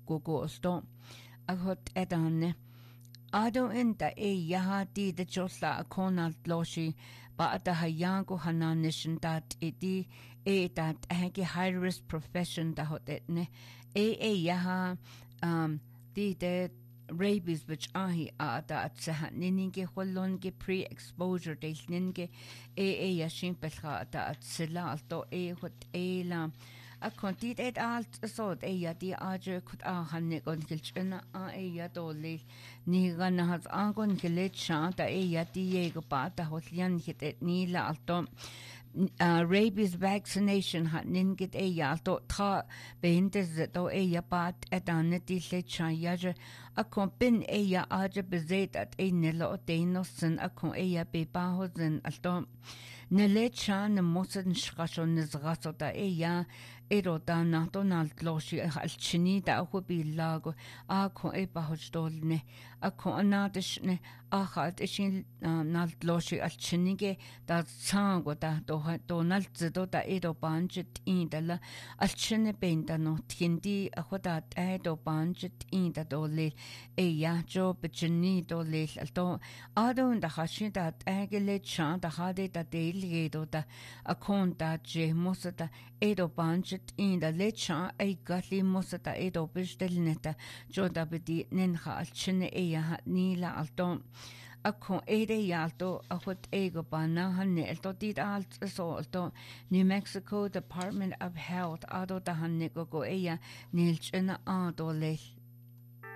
go sto agot edanne Ado enta yaha di de josla akonal loshi ba ata hayango hananishin dat edi dat hanki high risk profession da hot etne yaha di de rabies which ahi ada at saha nininge holonge pre-exposure de ninge yashin pelha da at sila alto hot la a kontit et alt sod ja die aje kut a hanne gon kilchna ja dole ni gan hat angon gelet sha da ja die go pa da hotlian hit et ni la alto rabies vaccination hat ninget ja alto tra behinde do ja pat et an die let sha ja a kompin ja aje bezet at nelo denosen a kon ja be pa hosen alto ne let sha ne mosen schrashon ne zraso da ja Eroda na Donald Loshi alchini da hubi lago a ko e bahostolne a ko anadishne a hat ishin Nald Loshi alchinige da sango da Donald zido da edo banjit indala alchine benda no tindi a hoda edo banjit inda dole ya jo bechini dole alto ado da hashin da egele chan da hade da delige do da a kon da je mosata edo banjit in the lecha gatli mosata edo bestelneta joda bedi nenha alchine ya nila alto akon yalto ahot ego bana hanne elto dit alt so alto New Mexico Department of Health ado da hanne go nilchena ado le